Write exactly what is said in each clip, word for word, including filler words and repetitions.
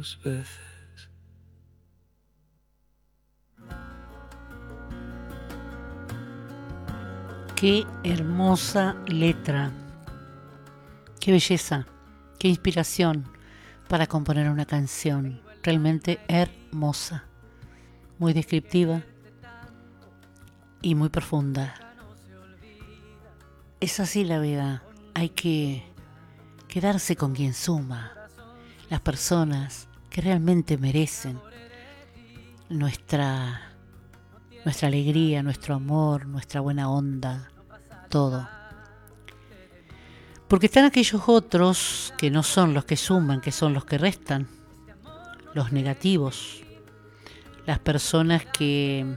dos veces. Qué hermosa letra, qué belleza, qué inspiración para componer una canción realmente hermosa, muy descriptiva y muy profunda. Es así la vida, hay que quedarse con quien suma, las personas que realmente merecen nuestra, nuestra alegría, nuestro amor, nuestra buena onda, todo. Porque están aquellos otros que no son los que suman, que son los que restan, los negativos, las personas que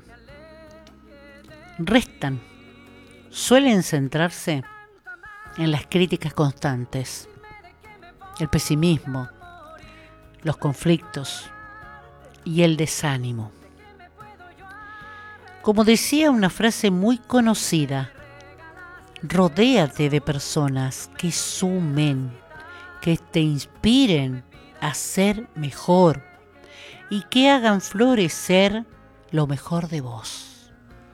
restan, suelen centrarse en las críticas constantes, el pesimismo, los conflictos y el desánimo. Como decía una frase muy conocida, rodéate de personas que sumen, que te inspiren a ser mejor y que hagan florecer lo mejor de vos.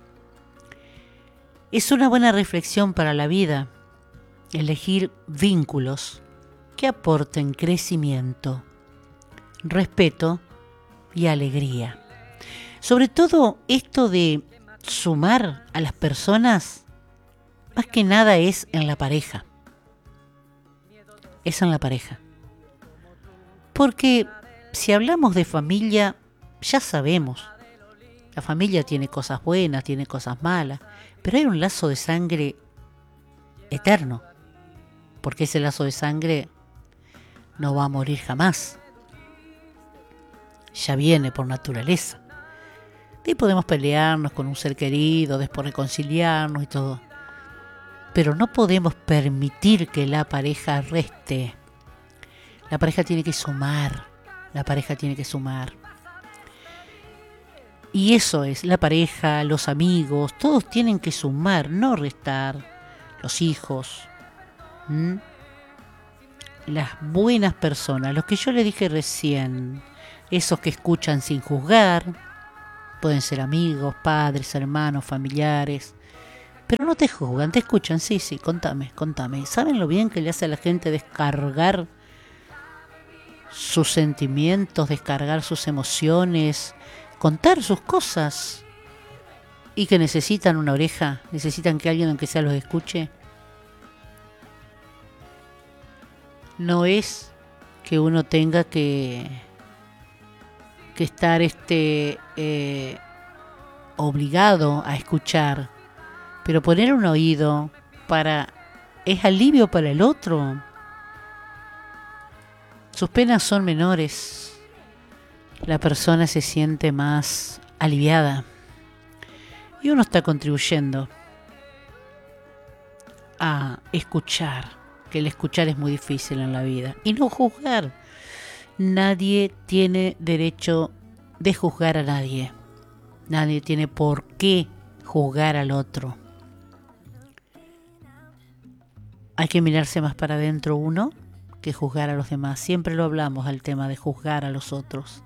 Es una buena reflexión para la vida elegir vínculos que aporten crecimiento, respeto y alegría. Sobre todo esto de sumar a las personas, más que nada es en la pareja. Es en la pareja. Porque si hablamos de familia, ya sabemos. La familia tiene cosas buenas, tiene cosas malas, pero hay un lazo de sangre eterno. Porque ese lazo de sangre no va a morir jamás. Ya viene por naturaleza. Y podemos pelearnos con un ser querido, después reconciliarnos y todo. Pero no podemos permitir que la pareja reste. La pareja tiene que sumar. La pareja tiene que sumar. Y eso es, la pareja, los amigos, todos tienen que sumar, no restar. Los hijos. ¿Mm? Las buenas personas, los que yo le dije recién, esos que escuchan sin juzgar, pueden ser amigos, padres, hermanos, familiares. Pero no te juzgan, te escuchan, sí, sí, contame, contame. ¿Saben lo bien que le hace a la gente descargar sus sentimientos, descargar sus emociones, contar sus cosas? Y que necesitan una oreja, necesitan que alguien aunque sea los escuche. No es que uno tenga que, que estar este, eh, obligado a escuchar. Pero poner un oído para es alivio para el otro. Sus penas son menores. La persona se siente más aliviada. Y uno está contribuyendo a escuchar. Que el escuchar es muy difícil en la vida. Y no juzgar. Nadie tiene derecho de juzgar a nadie. Nadie tiene por qué juzgar al otro. Hay que mirarse más para adentro uno que juzgar a los demás. Siempre lo hablamos al tema de juzgar a los otros.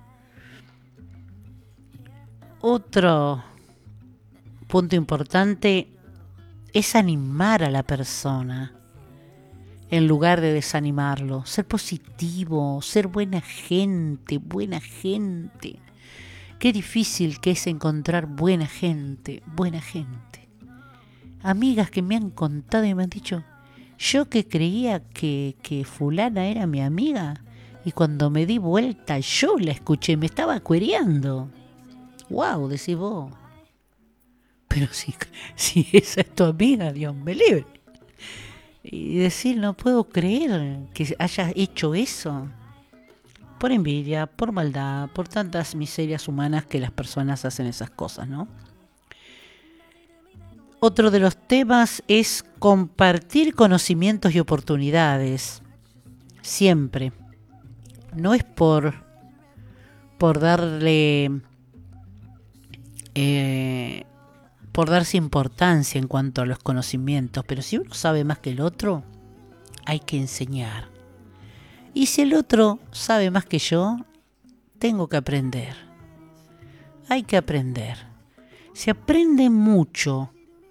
Otro punto importante es animar a la persona en lugar de desanimarlo. Ser positivo, ser buena gente, buena gente. Qué difícil que es encontrar buena gente, buena gente. Amigas que me han contado y me han dicho... Yo que creía que, que fulana era mi amiga y cuando me di vuelta yo la escuché, me estaba cuereando. ¡Wow! Decís vos. Pero si, si esa es tu amiga, Dios me libre. Y decir, no puedo creer que hayas hecho eso. Por envidia, por maldad, por tantas miserias humanas que las personas hacen esas cosas, ¿no? Otro de los temas es compartir conocimientos y oportunidades. Siempre. No es por, por darle... Eh, por darse importancia en cuanto a los conocimientos. Pero si uno sabe más que el otro, hay que enseñar. Y si el otro sabe más que yo, tengo que aprender. Hay que aprender. Se aprende mucho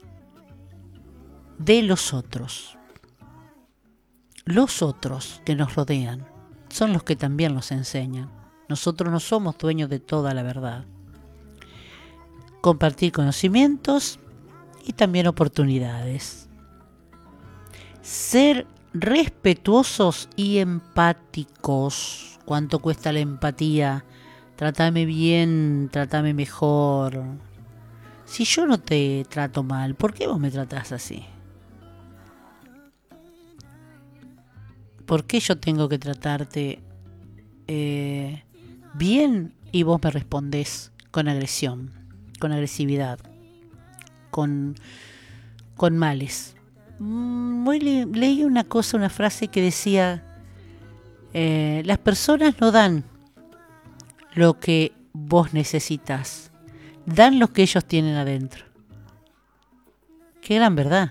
de los otros. Los otros que nos rodean son los que también nos enseñan. Nosotros no somos dueños de toda la verdad. Compartir conocimientos y también oportunidades. Ser respetuosos y empáticos. ¿Cuánto cuesta la empatía? Trátame bien, trátame mejor. Si yo no te trato mal, ¿por qué vos me tratás así? ¿Por qué yo tengo que tratarte eh, bien y vos me respondés con agresión, con agresividad, con, con males? Muy le, leí una cosa, una frase que decía, eh, las personas no dan lo que vos necesitas, dan lo que ellos tienen adentro. Qué gran verdad.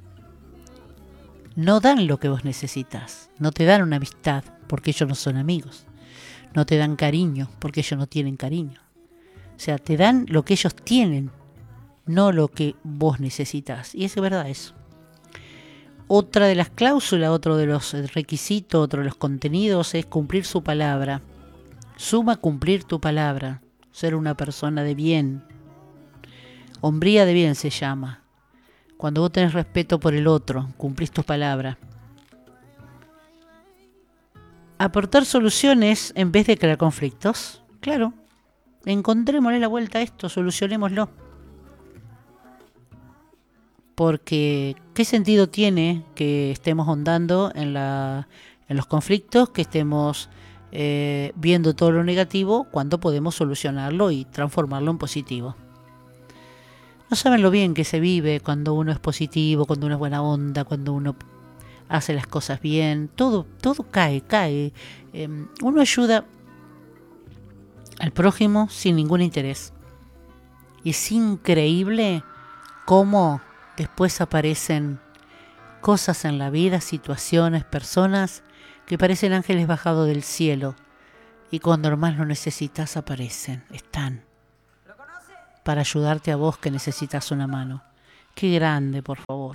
No dan lo que vos necesitas, no te dan una amistad porque ellos no son amigos, no te dan cariño porque ellos no tienen cariño. O sea, te dan lo que ellos tienen, no lo que vos necesitas. Y es verdad eso. Otra de las cláusulas, otro de los requisitos, otro de los contenidos es cumplir su palabra. Suma cumplir tu palabra, ser una persona de bien. Hombría de bien se llama. Cuando vos tenés respeto por el otro, cumplís tu palabra. Aportar soluciones en vez de crear conflictos. Claro, encontrémosle la vuelta a esto, solucionémoslo. Porque, ¿qué sentido tiene que estemos ahondando en, la, en los conflictos, que estemos eh, viendo todo lo negativo, cuando podemos solucionarlo y transformarlo en positivo? No saben lo bien que se vive cuando uno es positivo, cuando uno es buena onda, cuando uno hace las cosas bien. Todo, todo cae, cae. Eh, uno ayuda al prójimo sin ningún interés. Y es increíble cómo después aparecen cosas en la vida, situaciones, personas que parecen ángeles bajados del cielo. Y cuando más lo necesitas aparecen, están. Para ayudarte a vos que necesitas una mano. Qué grande, por favor.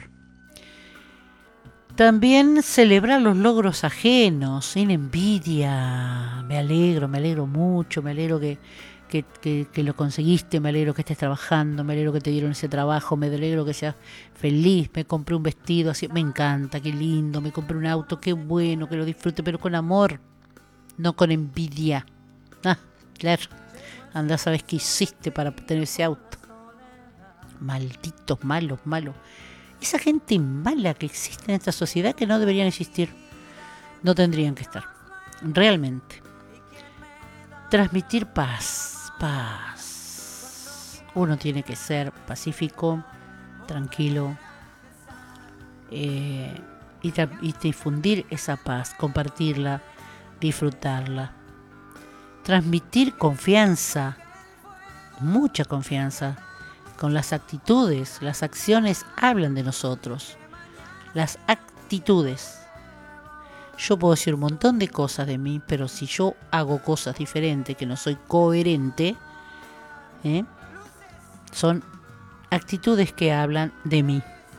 También celebrar los logros ajenos, sin envidia. Me alegro, me alegro mucho, me alegro que, que, que, que lo conseguiste, me alegro que estés trabajando, me alegro que te dieron ese trabajo, me alegro que seas feliz, me compré un vestido así, me encanta, qué lindo, me compré un auto, qué bueno, que lo disfrute, pero con amor, no con envidia. Ah, claro. Andá, sabes qué hiciste para tener ese auto. Malditos, malos, malos. Esa gente mala que existe en esta sociedad, que no deberían existir. No tendrían que estar. Realmente. Transmitir paz. Paz. Uno tiene que ser pacífico, tranquilo. Eh, y, tra- y difundir esa paz. Compartirla. Disfrutarla. Transmitir confianza, mucha confianza, con las actitudes. Las acciones hablan de nosotros. Las actitudes. Yo puedo decir un montón de cosas de mí, pero si yo hago cosas diferentes, que no soy coherente, ¿eh? son actitudes que hablan de mí.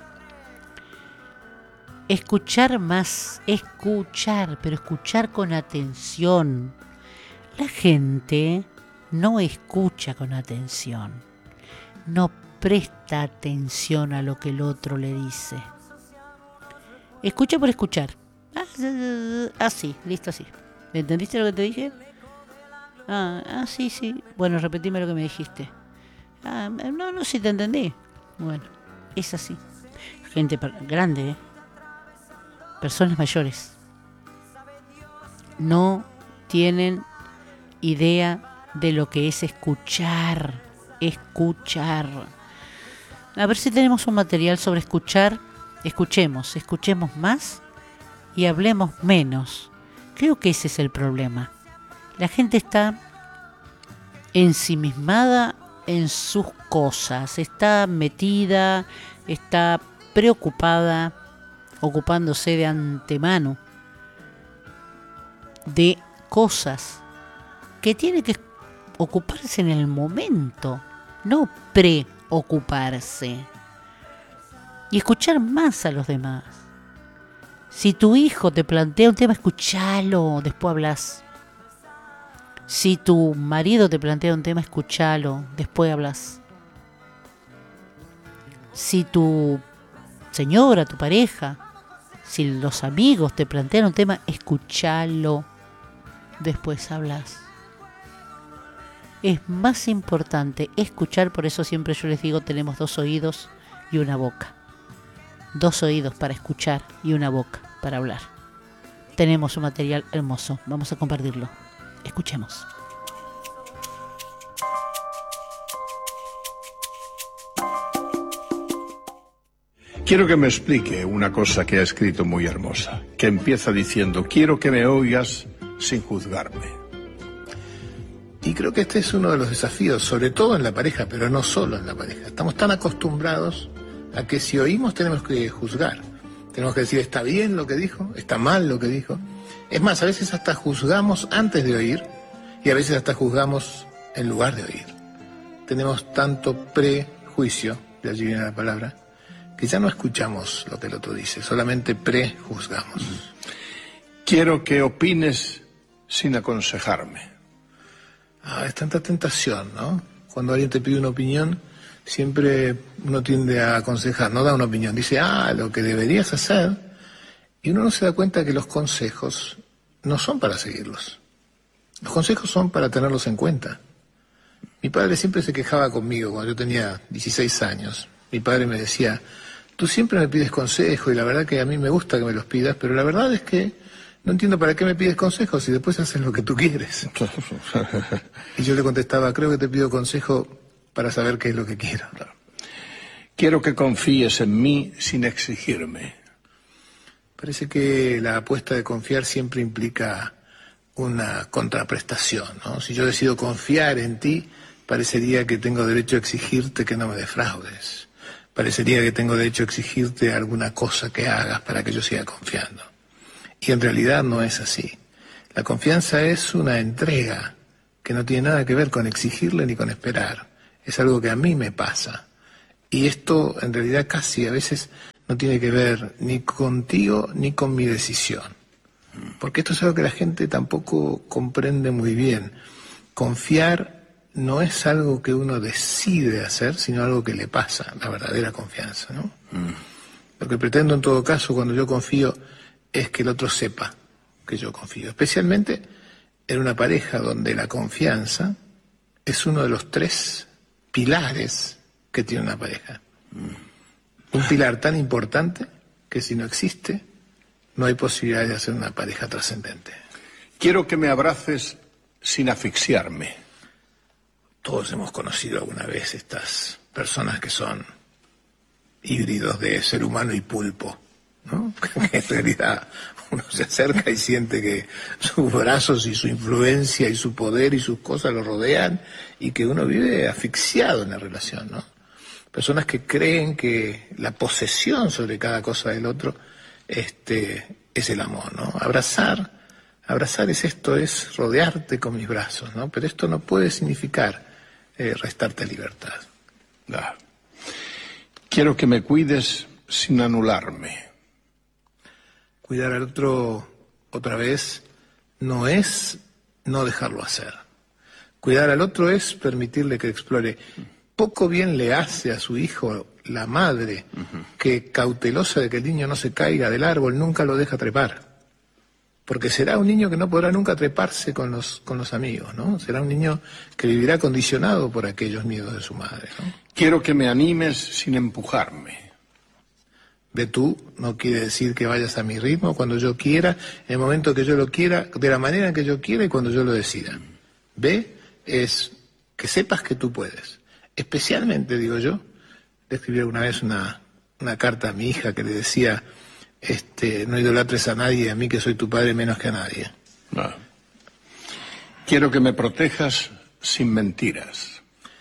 Escuchar más, escuchar, pero escuchar con atención. La gente no escucha con atención, no presta atención a lo que el otro le dice. Escucha por escuchar. Ah, sí, listo, así. ¿Entendiste lo que te dije? Ah, ah, sí, sí. Bueno, repetime lo que me dijiste. Ah, no, no, sí te entendí. Bueno, es así. Gente grande, ¿eh? Personas mayores. No tienen idea de lo que es escuchar. Escuchar. A ver si tenemos un material sobre escuchar. Escuchemos, escuchemos más y hablemos menos. Creo que ese es el problema. La gente está ensimismada en sus cosas, está metida, está preocupada, ocupándose de antemano de cosas que tiene que ocuparse en el momento, no preocuparse. Y escuchar más a los demás. Si tu hijo te plantea un tema, escuchalo, después hablas. Si tu marido te plantea un tema, escuchalo, después hablas. Si tu señora, tu pareja, si los amigos te plantean un tema, escuchalo, después hablas. Es más importante escuchar, por eso siempre yo les digo, tenemos dos oídos y una boca. Dos oídos para escuchar y una boca para hablar. Tenemos un material hermoso, vamos a compartirlo. Escuchemos. Quiero que me explique una cosa que ha escrito muy hermosa, que empieza diciendo: quiero que me oigas sin juzgarme. Y creo que este es uno de los desafíos, sobre todo en la pareja, pero no solo en la pareja. Estamos tan acostumbrados a que si oímos tenemos que juzgar. Tenemos que decir, está bien lo que dijo, está mal lo que dijo. Es más, a veces hasta juzgamos antes de oír y a veces hasta juzgamos en lugar de oír. Tenemos tanto prejuicio, de allí viene la palabra, que ya no escuchamos lo que el otro dice, solamente prejuzgamos. Quiero que opines sin aconsejarme. Ah, es tanta tentación, ¿no? Cuando alguien te pide una opinión, siempre uno tiende a aconsejar, no da una opinión, dice, ah, lo que deberías hacer, y uno no se da cuenta que los consejos no son para seguirlos. Los consejos son para tenerlos en cuenta. Mi padre siempre se quejaba conmigo cuando yo tenía dieciséis años. Mi padre me decía, tú siempre me pides consejos y la verdad que a mí me gusta que me los pidas, pero la verdad es que no entiendo para qué me pides consejos y después haces lo que tú quieres. Y yo le contestaba, creo que te pido consejo para saber qué es lo que quiero. Quiero que confíes en mí sin exigirme. Parece que la apuesta de confiar siempre implica una contraprestación, ¿no? Si yo decido confiar en ti, parecería que tengo derecho a exigirte que no me defraudes. Parecería que tengo derecho a exigirte alguna cosa que hagas para que yo siga confiando. Y en realidad no es así. La confianza es una entrega que no tiene nada que ver con exigirle ni con esperar. Es algo que a mí me pasa. Y esto en realidad casi a veces no tiene que ver ni contigo ni con mi decisión. Porque esto es algo que la gente tampoco comprende muy bien. Confiar no es algo que uno decide hacer, sino algo que le pasa, la verdadera confianza, ¿no? Mm. Lo que pretendo en todo caso cuando yo confío es que el otro sepa que yo confío. Especialmente en una pareja donde la confianza es uno de los tres pilares que tiene una pareja. Mm. Un pilar tan importante que si no existe, no hay posibilidad de hacer una pareja trascendente. Quiero que me abraces sin asfixiarme. Todos hemos conocido alguna vez estas personas que son híbridos de ser humano y pulpo, ¿no? En realidad uno se acerca y siente que sus brazos y su influencia y su poder y sus cosas lo rodean y que uno vive asfixiado en la relación, ¿no? Personas que creen que la posesión sobre cada cosa del otro este, es el amor, ¿no? Abrazar, abrazar es esto, es rodearte con mis brazos, ¿no? Pero esto no puede significar eh, restarte libertad. No. Quiero que me cuides sin anularme. Cuidar al otro, otra vez, no es no dejarlo hacer. Cuidar al otro es permitirle que explore. Poco bien le hace a su hijo la madre uh-huh. que, cautelosa de que el niño no se caiga del árbol, nunca lo deja trepar. Porque será un niño que no podrá nunca treparse con los, con los amigos, ¿no? Será un niño que vivirá condicionado por aquellos miedos de su madre, ¿no? Quiero que me animes sin empujarme. Ve tú, no quiere decir que vayas a mi ritmo, cuando yo quiera, en el momento que yo lo quiera, de la manera en que yo quiera y cuando yo lo decida. Ve es que sepas que tú puedes. Especialmente, digo yo, le escribí alguna vez una, una carta a mi hija que le decía, este, no idolatres a nadie, a mí que soy tu padre menos que a nadie. No. Quiero que me protejas sin mentiras.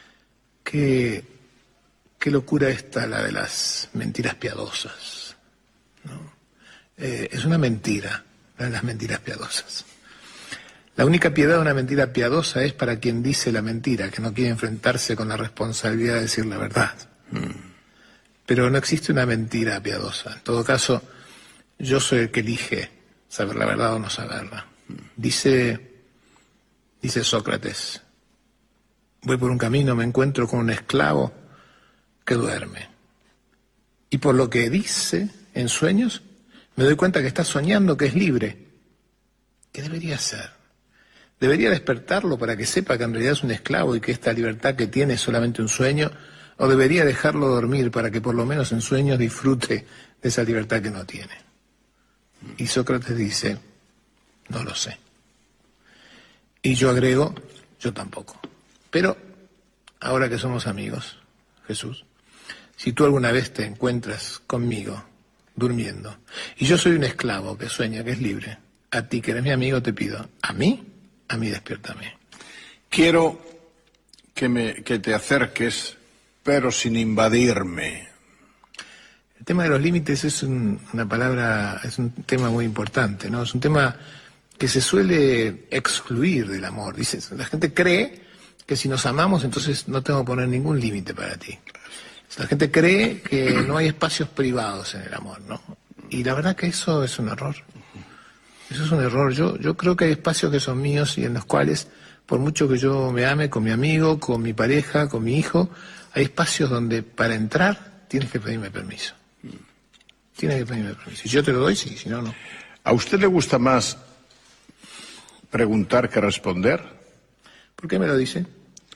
Qué, qué locura esta, la de las mentiras piadosas, ¿no? Eh, es una mentira, la de las mentiras piadosas. La única piedad de una mentira piadosa es para quien dice la mentira, que no quiere enfrentarse con la responsabilidad de decir la verdad. Mm. Pero no existe una mentira piadosa. En todo caso, yo soy el que elige saber la verdad o no saberla. Dice, dice Sócrates, voy por un camino, me encuentro con un esclavo que duerme. Y por lo que dice en sueños, me doy cuenta que está soñando que es libre. ¿Qué debería hacer? ¿Debería despertarlo para que sepa que en realidad es un esclavo y que esta libertad que tiene es solamente un sueño? ¿O debería dejarlo dormir para que por lo menos en sueños disfrute de esa libertad que no tiene? Y Sócrates dice, no lo sé. Y yo agrego, yo tampoco. Pero, ahora que somos amigos, Jesús, si tú alguna vez te encuentras conmigo durmiendo, y yo soy un esclavo que sueña que es libre, a ti que eres mi amigo te pido, a mí, a mí despiértame. Quiero que, me, que te acerques, pero sin invadirme. El tema de los límites es un, una palabra, es un tema muy importante, ¿no? Es un tema que se suele excluir del amor. Dice, la gente cree que si nos amamos entonces no tengo que poner ningún límite para ti. La gente cree que no hay espacios privados en el amor, ¿no? Y la verdad que eso es un error. Eso es un error. Yo, yo creo que hay espacios que son míos y en los cuales, por mucho que yo me ame con mi amigo, con mi pareja, con mi hijo, hay espacios donde para entrar tienes que pedirme permiso. Tienes que pedirme permiso. Si yo te lo doy, sí, si no, no. ¿A usted le gusta más preguntar que responder? ¿Por qué me lo dice?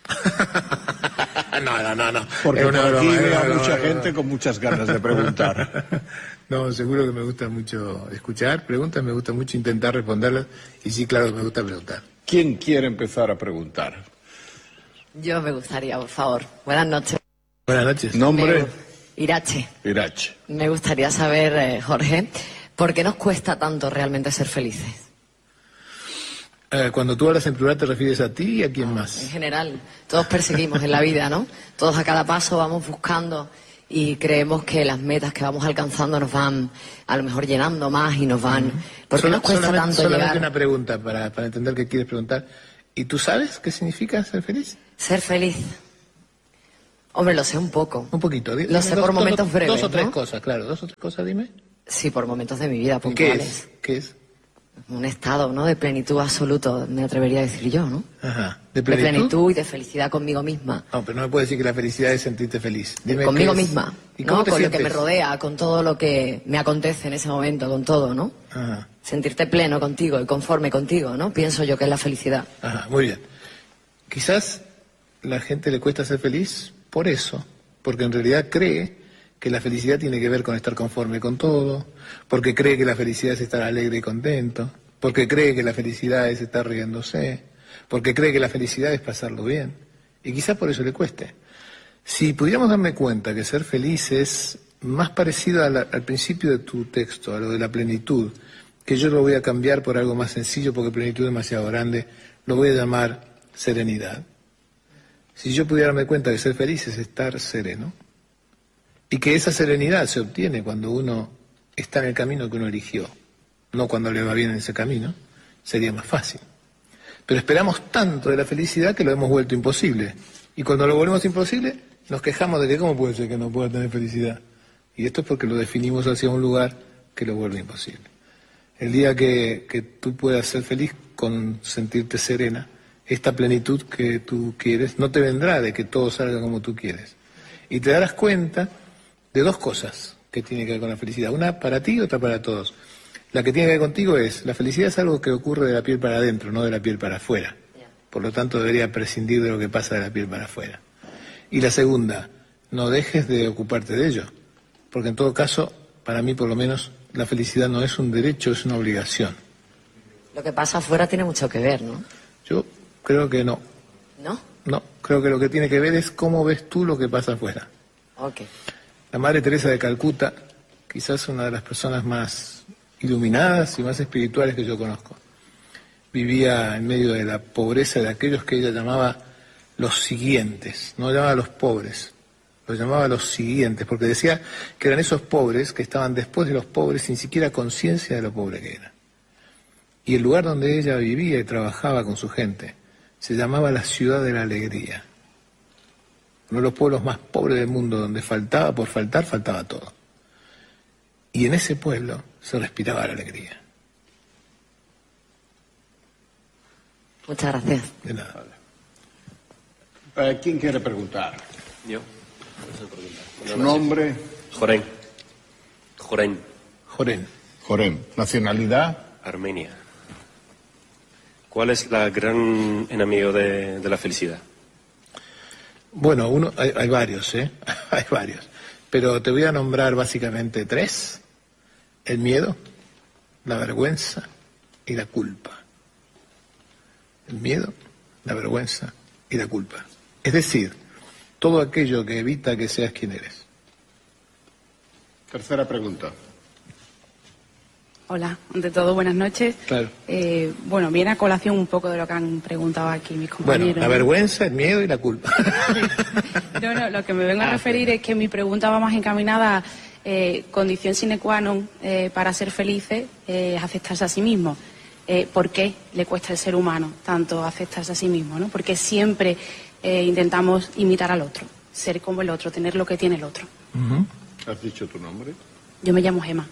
no, no, no, no. Porque por aquí broma, veo a no, mucha no, gente no. con muchas ganas de preguntar. No, seguro que me gusta mucho escuchar preguntas, me gusta mucho intentar responderlas y sí, claro, me gusta preguntar. ¿Quién quiere empezar a preguntar? Yo me gustaría, por favor. Buenas noches. Buenas noches. ¿Nombre? Me- Irache. Irache. Me gustaría saber, eh, Jorge, ¿por qué nos cuesta tanto realmente ser felices? Eh, cuando tú hablas en plural te refieres a ti y a quién En más. general, todos perseguimos en la vida, ¿no? Todos a cada paso vamos buscando y creemos que las metas que vamos alcanzando nos van a lo mejor llenando más y nos van... ¿Por qué Solo- nos cuesta solamente, tanto solamente llegar? una pregunta para, para entender qué quieres preguntar. ¿Y tú sabes qué significa ser feliz? Ser feliz. Hombre, lo sé un poco. Un poquito. Di- Lo dime sé dos- por dos- momentos dos, breves, Dos o tres ¿no? cosas, claro. Dos o tres cosas, dime. Sí, por momentos de mi vida ¿Qué puntuales. es? ¿Qué es? Un estado, ¿no? De plenitud absoluto, me atrevería a decir yo, ¿no? Ajá. ¿De De plenitud? plenitud y de felicidad conmigo misma. No, pero no me puedes decir que la felicidad es sentirte feliz. Dime Conmigo qué es. misma, ¿Y cómo ¿no? te Con lo sientes? que me rodea, con todo lo que me acontece en ese momento, con todo, ¿no? Ajá. Sentirte pleno contigo y conforme contigo, ¿no? Pienso yo que es la felicidad. Ajá, muy bien. Quizás la gente le cuesta ser feliz por eso, porque en realidad cree que la felicidad tiene que ver con estar conforme con todo, porque cree que la felicidad es estar alegre y contento, porque cree que la felicidad es estar riéndose, porque cree que la felicidad es pasarlo bien, y quizás por eso le cueste. Si pudiéramos darme cuenta que ser feliz es más parecido a la- al principio de tu texto, a lo de la plenitud, que yo lo voy a cambiar por algo más sencillo porque plenitud es demasiado grande, lo voy a llamar serenidad. Si yo pudiera darme cuenta que ser feliz es estar sereno, y que esa serenidad se obtiene cuando uno está en el camino que uno eligió, no cuando le va bien en ese camino, sería más fácil. Pero esperamos tanto de la felicidad que lo hemos vuelto imposible. Y cuando lo volvemos imposible, nos quejamos de que cómo puede ser que no pueda tener felicidad. Y esto es porque lo definimos hacia un lugar que lo vuelve imposible. El día que, que tú puedas ser feliz con sentirte serena, esta plenitud que tú quieres no te vendrá de que todo salga como tú quieres. Y te darás cuenta de dos cosas que tienen que ver con la felicidad. Una para ti y otra para todos. La que tiene que ver contigo es, la felicidad es algo que ocurre de la piel para adentro, no de la piel para afuera. Por lo tanto, debería prescindir de lo que pasa de la piel para afuera. Y la segunda, no dejes de ocuparte de ello. Porque en todo caso, para mí por lo menos, la felicidad no es un derecho, es una obligación. Lo que pasa afuera tiene mucho que ver, ¿no? Yo creo que no. ¿No? No, creo que lo que tiene que ver es cómo ves tú lo que pasa afuera. Ok. La Madre Teresa de Calcuta, quizás una de las personas más iluminadas y más espirituales que yo conozco, vivía en medio de la pobreza de aquellos que ella llamaba los siguientes, no llamaba a los pobres, los llamaba a los siguientes, porque decía que eran esos pobres que estaban después de los pobres sin siquiera conciencia de lo pobre que eran. Y el lugar donde ella vivía y trabajaba con su gente se llamaba la Ciudad de la Alegría. Uno de los pueblos más pobres del mundo, donde faltaba, por faltar, faltaba todo. Y en ese pueblo se respiraba la alegría. Muchas gracias. De nada. Eh, ¿Quién quiere preguntar? Yo. ¿Su nombre? Jorén. Jorén. Jorén. Jorén. ¿Nacionalidad? Armenia. ¿Cuál es la gran enemigo de, de la felicidad? Bueno, uno, hay, hay varios, ¿eh? Hay varios. Pero te voy a nombrar básicamente tres. El miedo, la vergüenza y la culpa. El miedo, la vergüenza y la culpa. Es decir, todo aquello que evita que seas quien eres. Tercera pregunta. Hola, ante todo, buenas noches. Claro. Eh, bueno, viene a colación un poco de lo que han preguntado aquí mis compañeros. Bueno, la ¿no? vergüenza, el miedo y la culpa. No, no, lo que me vengo a Ah, referir sí. es que mi pregunta va más encaminada a eh, condición sine qua non eh, para ser felices eh, es aceptarse a sí mismo. Eh, ¿Por qué le cuesta al ser humano tanto aceptarse a sí mismo? ¿No? Porque siempre eh, intentamos imitar al otro, ser como el otro, tener lo que tiene el otro. Uh-huh. ¿Has dicho tu nombre? Yo me llamo Gemma.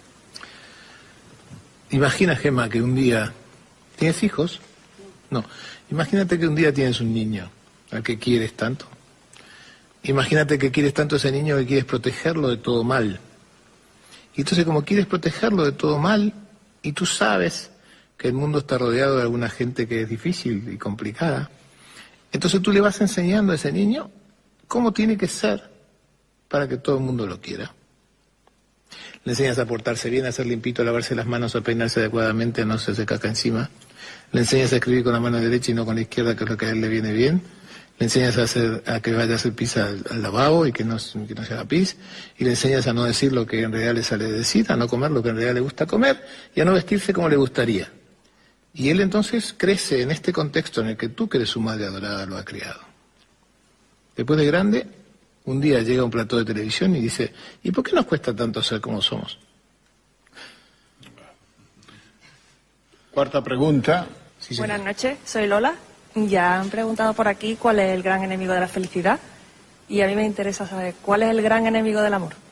Imagina, Gemma, que un día... ¿Tienes hijos? No. Imagínate que un día tienes un niño al que quieres tanto. Imagínate que quieres tanto a ese niño que quieres protegerlo de todo mal. Y entonces, como quieres protegerlo de todo mal, y tú sabes que el mundo está rodeado de alguna gente que es difícil y complicada, entonces tú le vas enseñando a ese niño cómo tiene que ser para que todo el mundo lo quiera. Le enseñas a portarse bien, a ser limpito, a lavarse las manos, a peinarse adecuadamente, a no hacerse caca encima. Le enseñas a escribir con la mano derecha y no con la izquierda, que es lo que a él le viene bien. Le enseñas a, hacer, a que vaya a hacer pis al, al lavabo y que no, que no se haga pis. Y le enseñas a no decir lo que en realidad le sale de decir, a no comer lo que en realidad le gusta comer y a no vestirse como le gustaría. Y él entonces crece en este contexto en el que tú, que eres su madre adorada, lo ha criado. Después de grande, un día llega a un plató de televisión y dice, ¿y por qué nos cuesta tanto ser como somos? Cuarta pregunta. Sí, Buenas señor. noches, soy Lola. Ya han preguntado por aquí cuál es el gran enemigo de la felicidad y a mí me interesa saber cuál es el gran enemigo del amor.